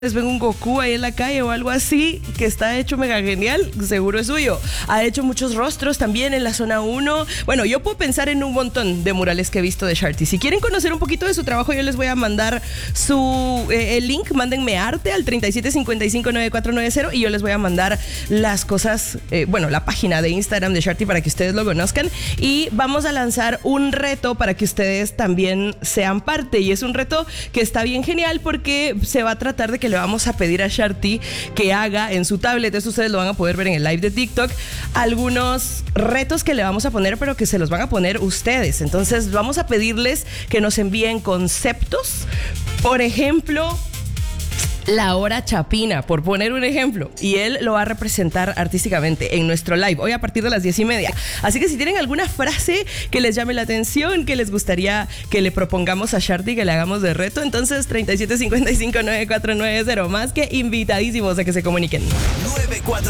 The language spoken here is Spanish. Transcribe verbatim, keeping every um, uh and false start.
les ven un Goku ahí en la calle o algo así que está hecho mega genial, seguro es suyo. Ha hecho muchos rostros también en la zona uno. Bueno, yo puedo pensar en un montón de murales que he visto de Sharty. Si quieren conocer un poquito de su trabajo, yo les voy a mandar su eh, el link. Mándenme arte al treinta y siete cincuenta y cinco noventa y cuatro noventa y yo les voy a mandar las cosas, eh, bueno, la página de Instagram de Sharty para que ustedes lo conozcan. Y vamos a lanzar un reto para que ustedes también sean parte. Y es un reto que está bien genial porque se va a tratar de que le vamos a pedir a Sharty que haga en su tablet, eso ustedes lo van a poder ver en el live de TikTok, algunos retos que le vamos a poner, pero que se los van a poner ustedes. Entonces vamos a pedirles que nos envíen conceptos, por ejemplo, la hora chapina, por poner un ejemplo, y él lo va a representar artísticamente en nuestro live, hoy a partir de las diez y media. Así que si tienen alguna frase que les llame la atención, que les gustaría que le propongamos a Sharty, que le hagamos de reto, entonces treinta y siete cincuenta y cinco noventa y cuatro noventa, más que invitadísimos a que se comuniquen. nueve cuatro